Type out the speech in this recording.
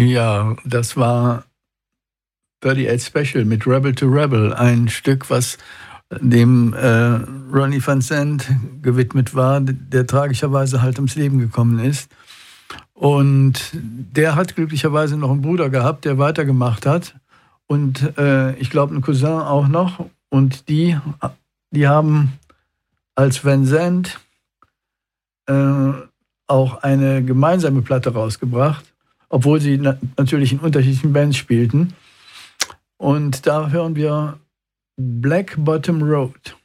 Ja, das war 38 Special mit Rebel to Rebel, ein Stück, was dem Ronnie Van Zant gewidmet war, der tragischerweise halt ums Leben gekommen ist. Und der hat glücklicherweise noch einen Bruder gehabt, der weitergemacht hat. Und ich glaube, einen Cousin auch noch. Und die haben als Van Zant auch eine gemeinsame Platte rausgebracht, obwohl sie natürlich in unterschiedlichen Bands spielten. Und da hören wir Black Bottom Road.